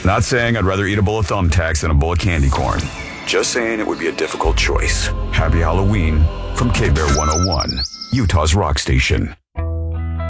Not saying I'd rather eat a bowl of thumbtacks than a bowl of candy corn. Just saying it would be a difficult choice. Happy Halloween from K-Bear 101, Utah's rock station.